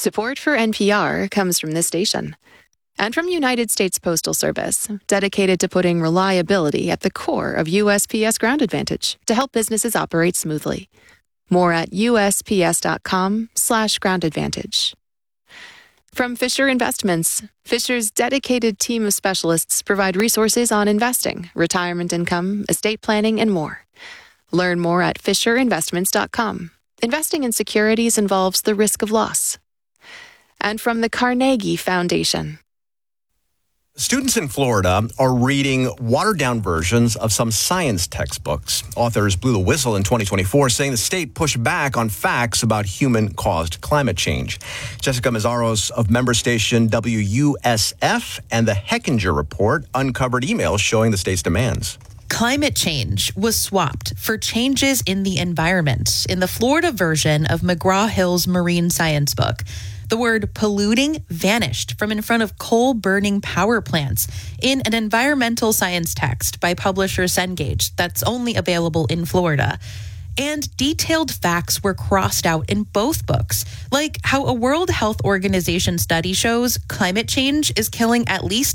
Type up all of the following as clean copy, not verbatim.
Support for NPR comes from this station and from United States Postal Service, dedicated to putting reliability at the core of USPS Ground Advantage to help businesses operate smoothly. More at USPS.com/Ground Advantage. From Fisher Investments, Fisher's dedicated team of specialists provide resources on investing, retirement income, estate planning, and more. Learn more at FisherInvestments.com. Investing in securities involves the risk of loss. And from the Carnegie Foundation. Students in Florida are reading watered-down versions of some science textbooks. Authors blew the whistle in 2024, saying the state pushed back on facts about human-caused climate change. Jessica Mazzaros of member station WUSF and the Hechinger Report uncovered emails showing the state's demands. Climate change was swapped for changes in the environment in the Florida version of McGraw-Hill's marine science book. The word polluting vanished from in front of coal-burning power plants in an environmental science text by publisher Cengage that's only available in Florida. And detailed facts were crossed out in both books, like how a World Health Organization study shows climate change is killing at least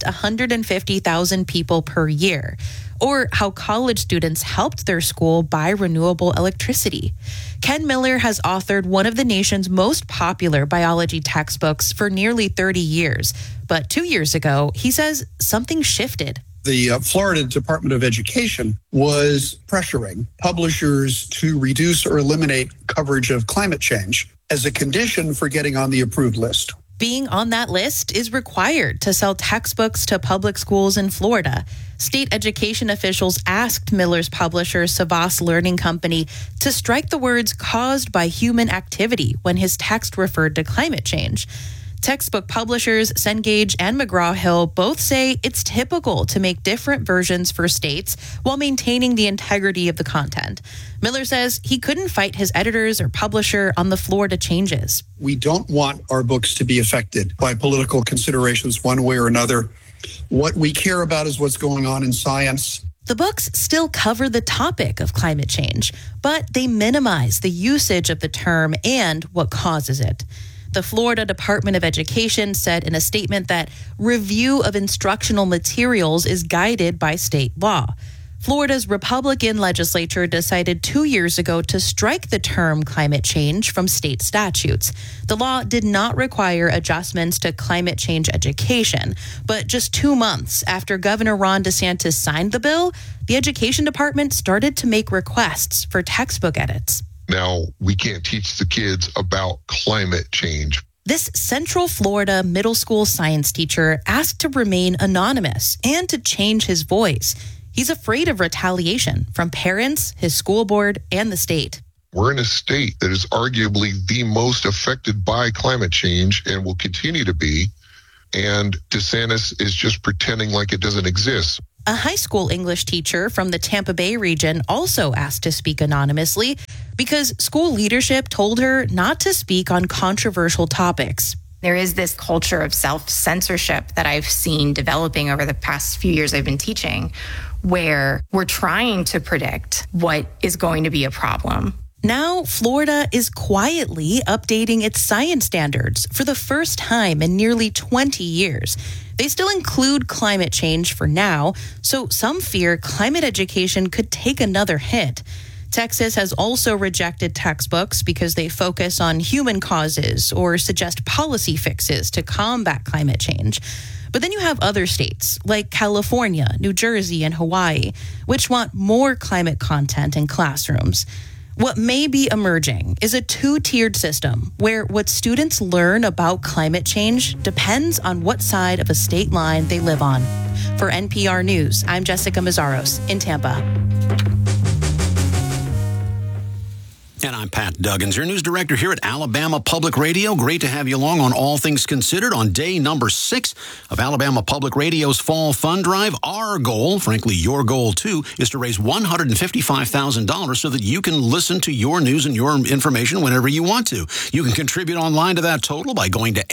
150,000 people per year, or how college students helped their school buy renewable electricity. Ken Miller has authored one of the nation's most popular biology textbooks for nearly 30 years. But 2 years ago, he says something shifted. The Florida Department of Education was pressuring publishers to reduce or eliminate coverage of climate change as a condition for getting on the approved list. Being on that list is required to sell textbooks to public schools in Florida. State education officials asked Miller's publisher, Savas Learning Company, to strike the words caused by human activity when his text referred to climate change. Textbook publishers Cengage and McGraw-Hill both say it's typical to make different versions for states while maintaining the integrity of the content. Miller says he couldn't fight his editors or publisher on the Florida changes. We don't want our books to be affected by political considerations one way or another. What we care about is what's going on in science. The books still cover the topic of climate change, but they minimize the usage of the term and what causes it. The Florida Department of Education said in a statement that review of instructional materials is guided by state law. Florida's Republican legislature decided 2 years ago to strike the term climate change from state statutes. The law did not require adjustments to climate change education, but just 2 months after Governor Ron DeSantis signed the bill, the Education Department started to make requests for textbook edits. Now, we can't teach the kids about climate change. This Central Florida middle school science teacher asked to remain anonymous and to change his voice. He's afraid of retaliation from parents, his school board, and the state. We're in a state that is arguably the most affected by climate change and will continue to be. And DeSantis is just pretending like it doesn't exist. A high school English teacher from the Tampa Bay region also asked to speak anonymously because school leadership told her not to speak on controversial topics. There is this culture of self-censorship that I've seen developing over the past few years I've been teaching, where we're trying to predict what is going to be a problem. Now, Florida is quietly updating its science standards for the first time in nearly 20 years. They still include climate change for now, so some fear climate education could take another hit. Texas has also rejected textbooks because they focus on human causes or suggest policy fixes to combat climate change. But then you have other states like California, New Jersey, and Hawaii, which want more climate content in classrooms. What may be emerging is a two-tiered system where what students learn about climate change depends on what side of a state line they live on. For NPR News, I'm Jessica Mazzaros in Tampa. And I'm Pat Duggins, your news director here at Alabama Public Radio. Great to have you along on All Things Considered on day number 6 of Alabama Public Radio's Fall Fund Drive. Our goal, frankly, your goal too, is to raise $155,000 so that you can listen to your news and your information whenever you want to. You can contribute online to that total by going to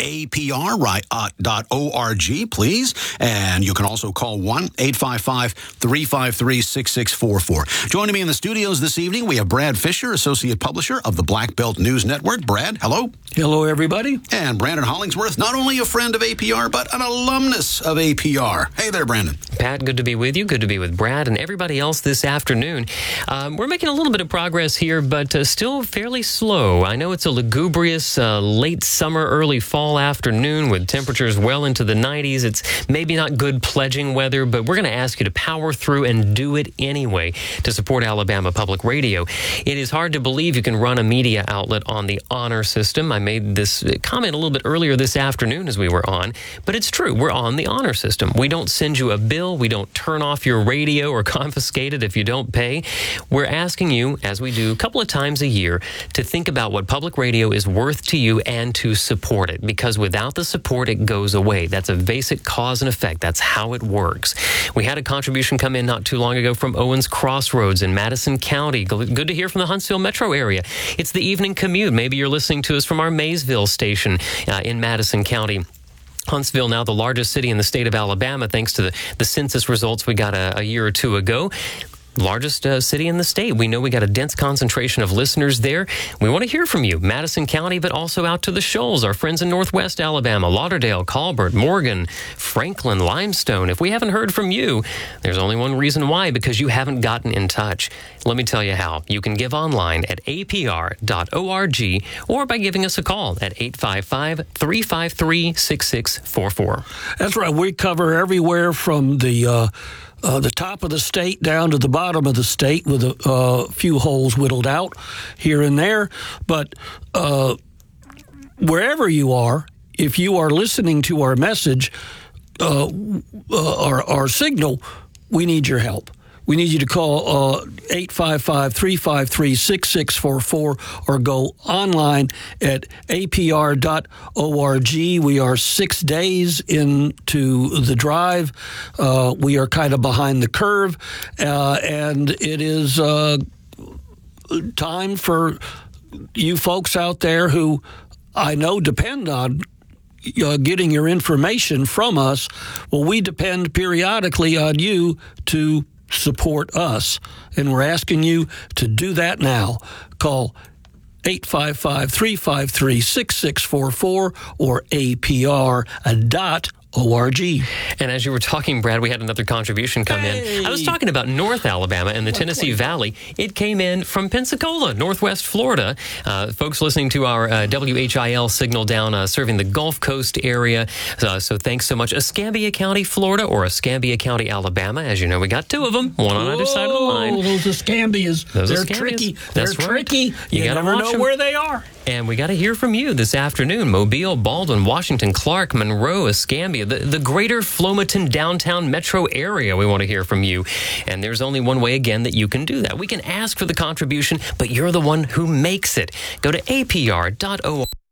apr.org, please. And you can also call 1-855-353-6644. Joining me in the studios this evening, we have Brad Fisher, Associate associate publisher of the Black Belt News Network. Brad, hello. Hello, everybody. And Brandon Hollingsworth, not only a friend of APR, but an alumnus of APR. Hey there, Brandon. Pat, good to be with you. Good to be with Brad and everybody else this afternoon. We're making a little bit of progress here, but still fairly slow. I know it's a lugubrious late summer, early fall afternoon with temperatures well into the 90s. It's maybe not good pledging weather, but we're going to ask you to power through and do it anyway to support Alabama Public Radio. It is hard to believe you can run a media outlet on the honor system. I made this comment a little bit earlier this afternoon as we were on, but it's true. We're on the honor system. We don't send you a bill. We don't turn off your radio or confiscate it if you don't pay. We're asking you, as we do a couple of times a year, to think about what public radio is worth to you and to support it, because without the support, it goes away. That's a basic cause and effect. That's how it works. We had a contribution come in not too long ago from Owens Crossroads in Madison County. Good to hear from the Huntsville metro area. It's the evening commute. Maybe you're listening to us from our Maysville station in Madison County. Huntsville, now the largest city in the state of Alabama, thanks to the census results we got a year or two ago. Largest city in the state. We know we got a dense concentration of listeners there. We want to hear from you. Madison County, but also out to the Shoals, our friends in Northwest Alabama, Lauderdale, Colbert, Morgan, Franklin, Limestone. If we haven't heard from you, there's only one reason why, because you haven't gotten in touch. Let me tell you how. You can give online at apr.org or by giving us a call at 855-353-6644. That's right. We cover everywhere from the top of the state down to the bottom of the state with a few holes whittled out here and there. But wherever you are, if you are listening to our message, our signal, we need your help. We need you to call 855-353-6644 or go online at apr.org. We are 6 days into the drive. We are kind of behind the curve, and it is time for you folks out there who I know depend on getting your information from us. Well, we depend periodically on you to support us, and we're asking you to do that now. Call 855-353-6644 or apr.org. And as you were talking, Brad, we had another contribution come in. I was talking about North Alabama and the Tennessee Valley. It came in from Pensacola, Northwest Florida. Folks listening to our WHIL signal down serving the Gulf Coast area. So thanks so much. Escambia County, Florida, or Escambia County, Alabama. As you know, we got two of them, one on either side of the line. Those Escambias. They're tricky. That's They're right. tricky. You gotta never watch know them. where they are. And we got to hear from you this afternoon. Mobile, Baldwin, Washington, Clark, Monroe, Escambia, the greater Flomaton downtown metro area. We want to hear from you. And there's only one way, again, that you can do that. We can ask for the contribution, but you're the one who makes it. Go to apr.org.